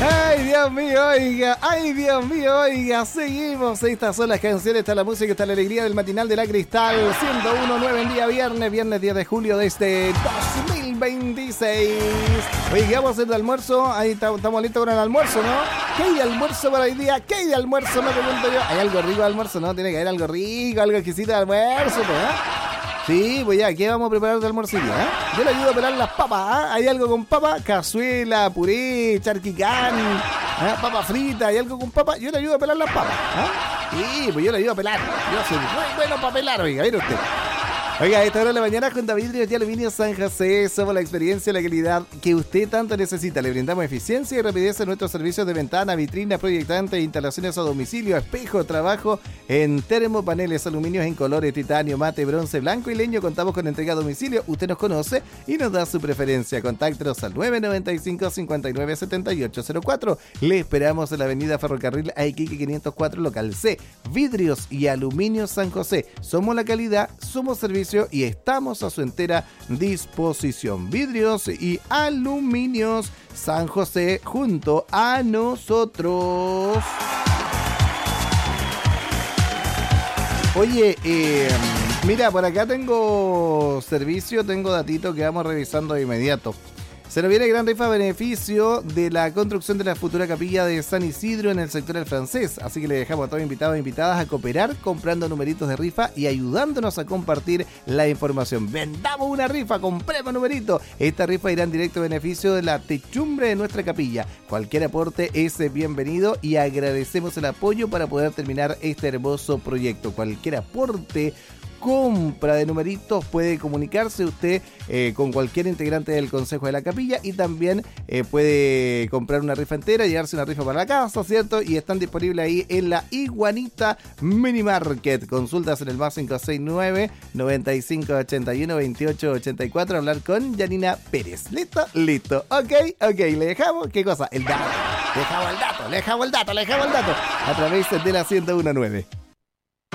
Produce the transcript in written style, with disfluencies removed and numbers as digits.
Ay, Dios mío, oiga. Ay, Dios mío, oiga. Seguimos. Estas son las canciones, está la música, está la alegría del matinal de La Cristal. 101.9 en día viernes 10 de julio de este 2026. Oye, ¿qué vamos a hacer de almuerzo? Ahí estamos listos con el almuerzo, ¿no? ¿Qué hay de almuerzo para hoy día? ¿Qué hay de almuerzo? Me pregunto yo. ¿Hay algo rico de almuerzo? No, tiene que haber algo rico, algo exquisito de almuerzo, pues, ¿eh? Sí, pues ya, ¿qué vamos a preparar de almuerzo hoy día? Yo le ayudo a pelar las papas, ¿eh? ¿Hay algo con papa? Cazuela, puré, charquicán, ¿eh? Papa frita, ¿hay algo con papa? Yo le ayudo a pelar las papas, ¿eh? Sí, pues yo le ayudo a pelar. Yo soy muy bueno para pelar, oiga, mire usted. Oiga, a esta hora de la mañana con Vidrios y Aluminio San José somos la experiencia y la calidad que usted tanto necesita. Le brindamos eficiencia y rapidez en nuestros servicios de ventana, vitrina, proyectante, instalaciones a domicilio, espejo, trabajo en termopaneles, aluminios en colores, titanio, mate, bronce, blanco y leño. Contamos con entrega a domicilio. Usted nos conoce y nos da su preferencia. Contáctenos al 995-597804. Le esperamos en la avenida Ferrocarril a Iquique 504, local C. Vidrios y Aluminio San José. Somos la calidad, somos servicio y estamos a su entera disposición. Vidrios y Aluminios San José junto a nosotros. Oye, mira, por acá tengo servicio, tengo datito que vamos revisando de inmediato. Se nos viene gran rifa a beneficio de la construcción de la futura capilla de San Isidro en el sector del Francés. Así que le dejamos a todos invitados e invitadas a cooperar comprando numeritos de rifa y ayudándonos a compartir la información. Vendamos una rifa, compremos numeritos. Esta rifa irá en directo a beneficio de la techumbre de nuestra capilla. Cualquier aporte es bienvenido y agradecemos el apoyo para poder terminar este hermoso proyecto. Cualquier aporte, compra de numeritos, puede comunicarse usted con cualquier integrante del Consejo de la Capilla y también puede comprar una rifa entera, llevarse una rifa para la casa, ¿cierto? Y están disponibles ahí en la Iguanita Mini Market. Consultas en el más 569-9581-2884. Hablar con Janina Pérez. ¿Listo? Listo. Ok. Le dejamos, ¿qué cosa? El dato. Le dejamos el dato. A través de la 101.9.